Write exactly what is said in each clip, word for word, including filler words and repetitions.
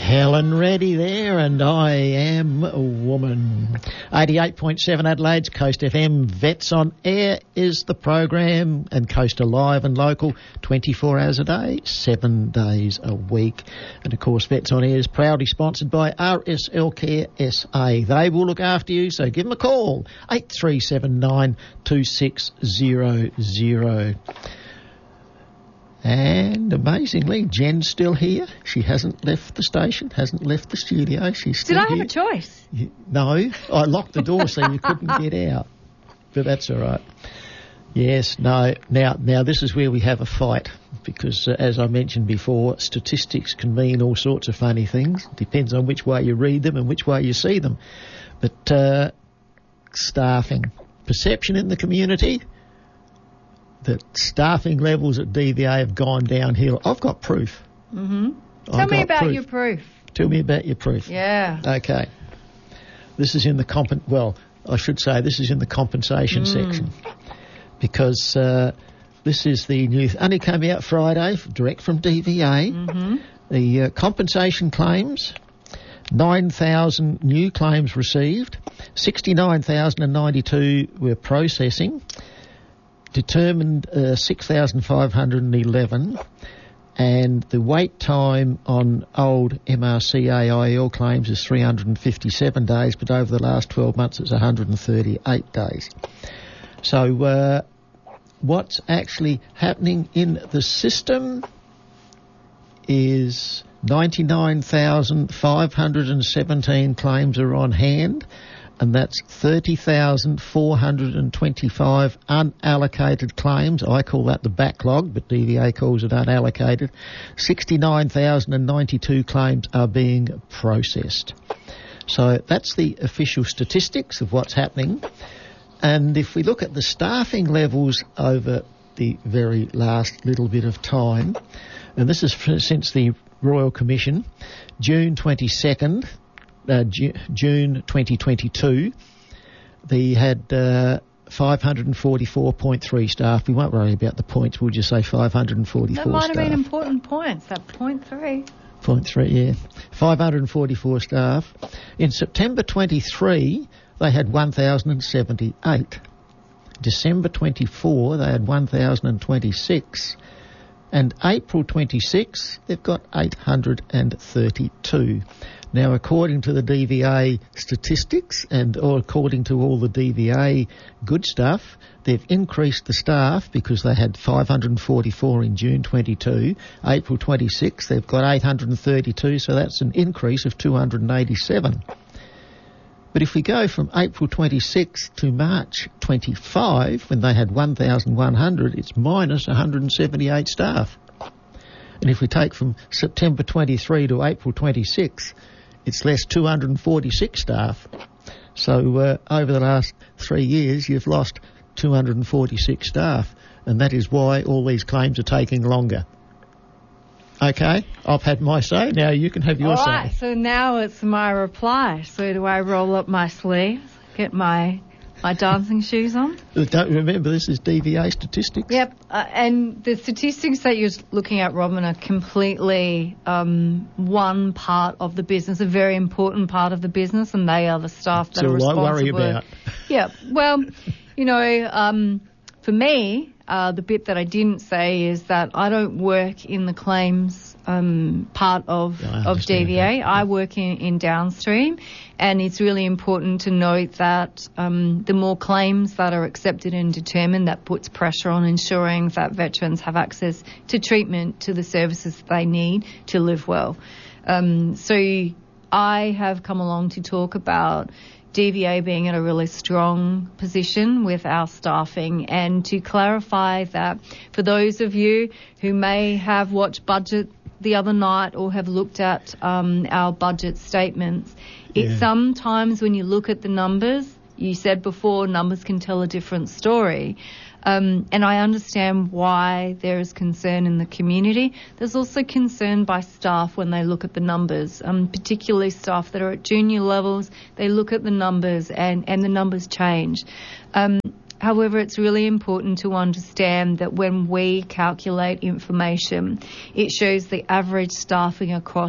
Helen Reddy there, and I am a woman. eighty-eight point seven Adelaide's Coast F M. Vets on Air is the program, and Coast Alive and Local twenty-four hours a day, seven days a week. And of course, Vets on Air is proudly sponsored by R S L Care S A. They will look after you, so give them a call, eight three seven nine two six zero zero. And amazingly, Jen's still here. She hasn't left the station, hasn't left the studio. She's still Did I here. have a choice? You, no, I locked the door so you couldn't get out. But that's all right. Yes, no. Now, now this is where we have a fight because, uh, as I mentioned before, statistics can mean all sorts of funny things. Depends on which way you read them and which way you see them. But uh, staffing, perception in the community that staffing levels at D V A have gone downhill. I've got proof. Mm-hmm. I've Tell me got about proof. your proof. Tell me about your proof. Yeah. Okay. This is in the comp. Well, I should say this is in the compensation Mm. section because uh, this is the new. Only came out Friday, direct from D V A. Mm-hmm. The uh, compensation claims. nine thousand new claims received. sixty-nine thousand ninety-two were processing. Determined uh, six thousand five hundred eleven, and the wait time on old M R C A I L claims is three hundred fifty-seven days, but over the last twelve months it's one hundred thirty-eight days. So uh, what's actually happening in the system is ninety-nine thousand five hundred seventeen claims are on hand, and that's thirty thousand four hundred twenty-five unallocated claims. I call that the backlog, but D V A calls it unallocated. sixty-nine thousand ninety-two claims are being processed. So that's the official statistics of what's happening. And if we look at the staffing levels over the very last little bit of time, and this is for, since the Royal Commission, June twenty-second, Uh, Ju- June twenty twenty-two, they had uh, five hundred forty-four point three staff. We won't worry about the points. We'll just say five hundred forty-four That might staff. have been important points, that point three. Point three, yeah. five hundred forty-four staff. In September twenty-three, they had one thousand seventy-eight. December twenty-four, they had one thousand twenty-six. And April twenty-six, they've got eight hundred thirty-two. Now, according to the D V A statistics and or according to all the D V A good stuff, they've increased the staff because they had five hundred forty-four in June twenty-two. April twenty-six, they've got eight hundred thirty-two, so that's an increase of two hundred eighty-seven. But if we go from April twenty-six to March twenty-five, when they had one thousand one hundred, it's minus one hundred seventy-eight staff. And if we take from September twenty-three to April twenty-six, it's less two hundred forty-six staff. So uh, over the last three years, you've lost two hundred forty-six staff, and that is why all these claims are taking longer. Okay, I've had my say. Now you can have your All say. right, so now it's my reply. So do I roll up my sleeves, get my my dancing shoes on? Don't remember, this is D V A statistics. Yep, uh, and the statistics that you're looking at, Robin, are completely um, one part of the business, a very important part of the business, and they are the staff that So are responsible. I worry about. Yeah, well, you know, um, for me, uh, the bit that I didn't say is that I don't work in the claims um, part of, Yeah, I of D V A. understand that. I work in, in downstream, and it's really important to note that um, the more claims that are accepted and determined, that puts pressure on ensuring that veterans have access to treatment, to the services they need to live well. Um, so I have come along to talk about D V A being in a really strong position with our staffing, and to clarify that for those of you who may have watched Budget the other night or have looked at um, our budget statements, Yeah. it's sometimes when you look at the numbers, you said before, numbers can tell a different story. Um, and I understand why there is concern in the community. There's also concern by staff when they look at the numbers, um, particularly staff that are at junior levels. They look at the numbers and, and the numbers change. Um, however, it's really important to understand that when we calculate information, it shows the average staffing across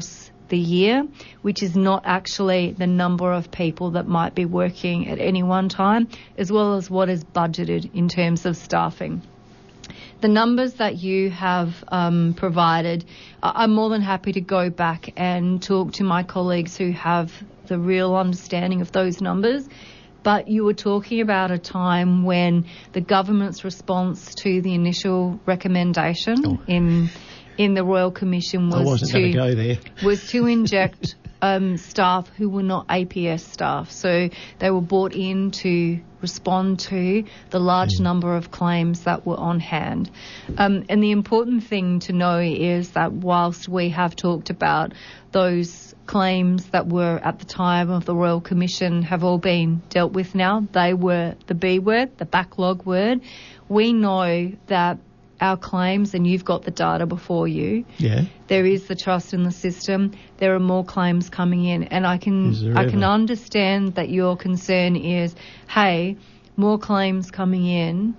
the year, which is not actually the number of people that might be working at any one time, as well as what is budgeted in terms of staffing. The numbers that you have um, provided, I'm more than happy to go back and talk to my colleagues who have the real understanding of those numbers. But you were talking about a time when the government's response to the initial recommendation oh. in in the Royal Commission was I wasn't to going to go there. was to inject um, staff who were not A P S staff. So they were brought in to respond to the large mm. number of claims that were on hand. Um, and the important thing to know is that whilst we have talked about those claims that were at the time of the Royal Commission have all been dealt with now, they were the B word, the backlog word. We know that our claims, and you've got the data before you. Yeah. There is the trust in the system. There are more claims coming in, and I can I can understand that your concern is, hey, more claims coming in.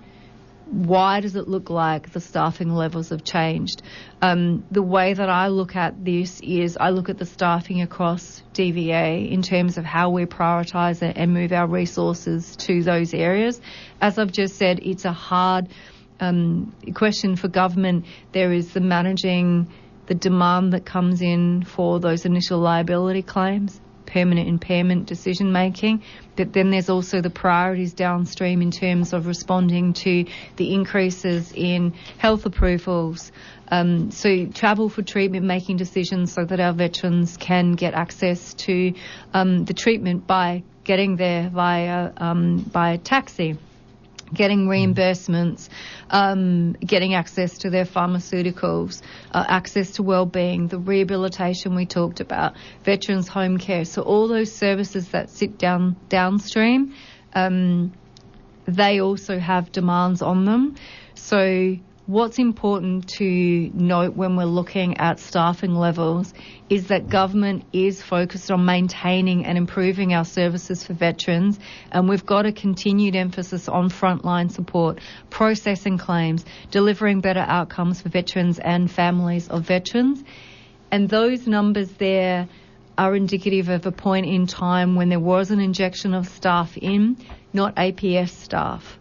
Why does it look like the staffing levels have changed? Um, the way that I look at this is I look at the staffing across D V A in terms of how we prioritise it and move our resources to those areas. As I've just said, it's a hard Um, question for government. There is the managing the demand that comes in for those initial liability claims, permanent impairment decision making, but then there's also the priorities downstream in terms of responding to the increases in health approvals, um, so travel for treatment making decisions so that our veterans can get access to um, the treatment by getting there via um, by taxi, getting reimbursements, um, getting access to their pharmaceuticals, uh, access to wellbeing, the rehabilitation we talked about, veterans home care. So all those services that sit down downstream, um, they also have demands on them. So what's important to note when we're looking at staffing levels is that government is focused on maintaining and improving our services for veterans, and we've got a continued emphasis on frontline support, processing claims, delivering better outcomes for veterans and families of veterans. And those numbers there are indicative of a point in time when there was an injection of staff in, not A P S staff.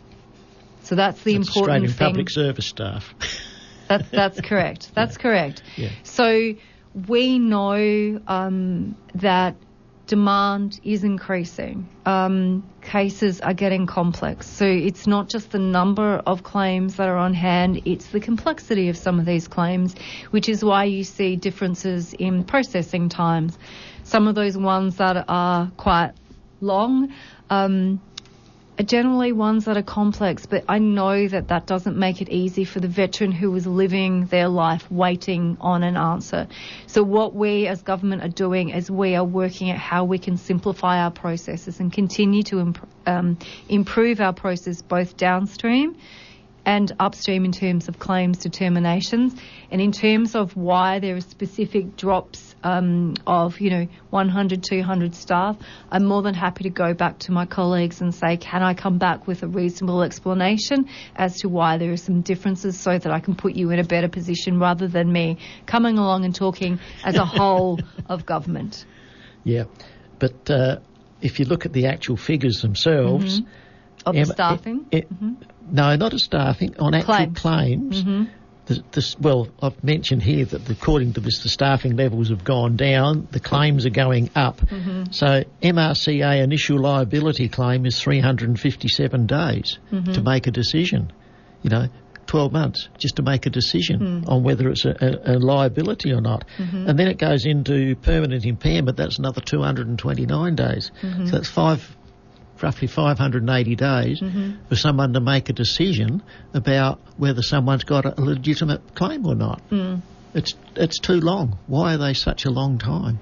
So that's the that's important Australian thing. Public Service staff. that, that's correct. That's yeah. correct. Yeah. So we know um, that demand is increasing. Um, cases are getting complex. So it's not just the number of claims that are on hand, it's the complexity of some of these claims, which is why you see differences in processing times. Some of those ones that are quite long, um, are generally ones that are complex, but I know that that doesn't make it easy for the veteran who is living their life waiting on an answer. So what we as government are doing is we are working at how we can simplify our processes and continue to imp- um, improve our process both downstream and upstream in terms of claims determinations, and in terms of why there are specific drops um, of, you know, one hundred, two hundred staff. I'm more than happy to go back to my colleagues and say, can I come back with a reasonable explanation as to why there are some differences so that I can put you in a better position rather than me coming along and talking as a whole of government. Yeah, but uh, if you look at the actual figures themselves... Mm-hmm. Of the staffing? It, it, mm-hmm. No, not as staffing. On actual claims, claims mm-hmm. the, the, well, I've mentioned here that according to this, the staffing levels have gone down, the claims are going up. Mm-hmm. So M R C A initial liability claim is three hundred fifty-seven days mm-hmm. to make a decision. You know, twelve months just to make a decision mm. on whether it's a, a, a liability or not. Mm-hmm. And then it goes into permanent impairment, that's another two hundred twenty-nine days. Mm-hmm. So that's five... roughly five hundred eighty days mm-hmm. for someone to make a decision about whether someone's got a legitimate claim or not. Mm. It's it's too long. Why are they such a long time?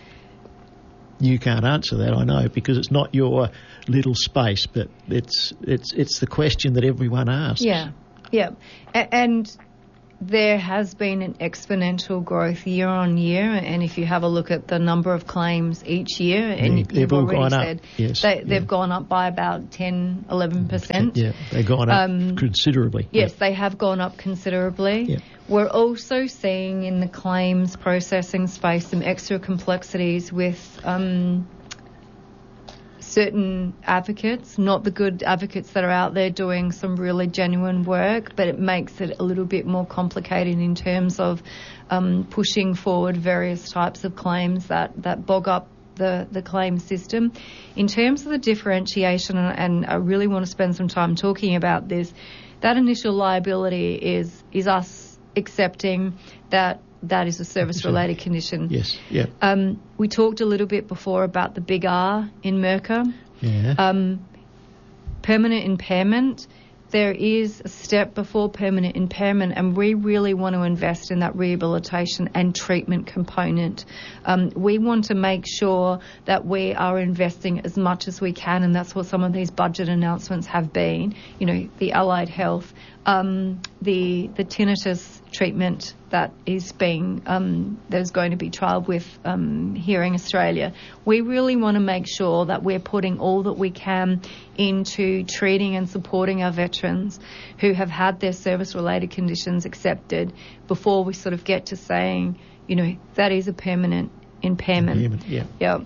You can't answer that, I know, because it's not your little space, but it's it's it's the question that everyone asks. Yeah, yeah. A- and there has been an exponential growth year on year, and if you have a look at the number of claims each year, and Yeah, they've you've all already gone up. said Yes, they, yeah. they've gone up by about ten, eleven percent. Yeah, they've gone up Um, considerably. Yes, Yeah. they have gone up considerably. Yeah. We're also seeing in the claims processing space some extra complexities with um, certain advocates, not the good advocates that are out there doing some really genuine work, but it makes it a little bit more complicated in terms of um, pushing forward various types of claims that, that bog up the, the claim system. In terms of the differentiation, and I really want to spend some time talking about this, that initial liability is is us accepting that that is a service-related condition. Yes, yeah. Um, we talked a little bit before about the big R in Mercer. Yeah. Um, permanent impairment, there is a step before permanent impairment, and we really want to invest in that rehabilitation and treatment component. Um, we want to make sure that we are investing as much as we can, and that's what some of these budget announcements have been. You know, the allied health, um, the the tinnitus treatment that is being um, there's going to be trialled with um, Hearing Australia. We really want to make sure that we're putting all that we can into treating and supporting our veterans who have had their service-related conditions accepted before we sort of get to saying, you know, that is a permanent impairment. Impairment, yeah. Yeah.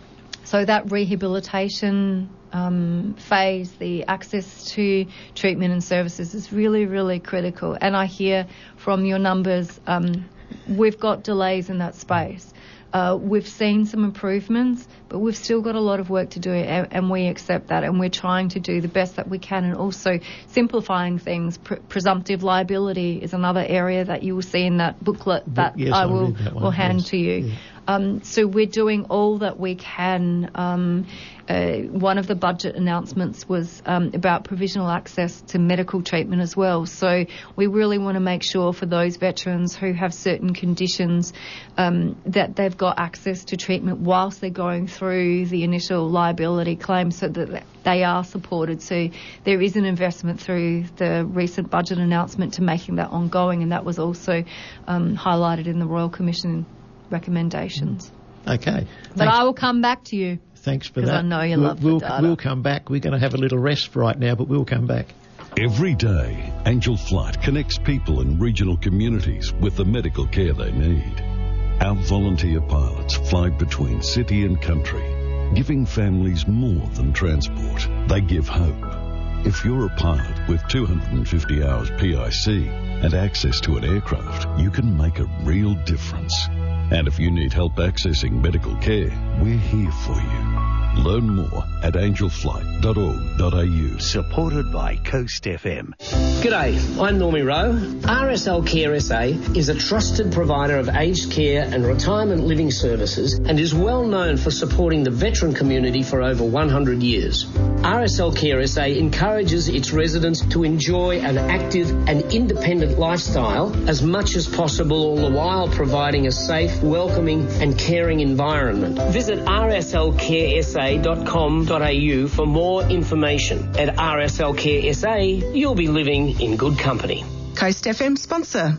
So that rehabilitation um, phase, the access to treatment and services is really, really critical. And I hear from your numbers, um, we've got delays in that space. Uh, we've seen some improvements, but we've still got a lot of work to do, and, and we accept that, and we're trying to do the best that we can, and also simplifying things. Pre- presumptive liability is another area that you will see in that booklet that yes, I I will, read that one, will hand yes. to you. Yeah. Um, so we're doing all that we can. Um, uh, one of the budget announcements was um, about provisional access to medical treatment as well. So we really want to make sure for those veterans who have certain conditions um, that they've got access to treatment whilst they're going through the initial liability claim, so that they are supported. So there is an investment through the recent budget announcement to making that ongoing, and that was also um, highlighted in the Royal Commission recommendations. Okay. But Thanks. I will come back to you. Thanks for 'Cause that. I know you we'll, love the we'll, data. We'll come back. We're going to have a little rest right now, but we'll come back. Every day, Angel Flight connects people in regional communities with the medical care they need. Our volunteer pilots fly between city and country, giving families more than transport. They give hope. If you're a pilot with two hundred fifty hours P I C and access to an aircraft, you can make a real difference. And if you need help accessing medical care, we're here for you. Learn more at angel flight dot org dot a u. Supported by Coast F M. G'day, I'm Normie Rowe. R S L Care S A is a trusted provider of aged care and retirement living services and is well known for supporting the veteran community for over one hundred years. R S L Care S A encourages its residents to enjoy an active and independent lifestyle as much as possible, all the while providing a safe, welcoming and caring environment. Visit r s l care s a dot com dot a u for more information. At R S L Care S A, you'll be living in good company. Coast F M sponsor.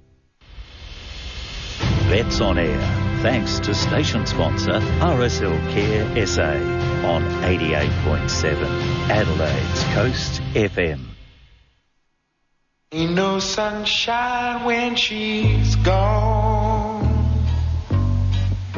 Vets on Air. Thanks to station sponsor R S L Care S A on eighty-eight point seven Adelaide's Coast F M. Ain't no sunshine when she's gone.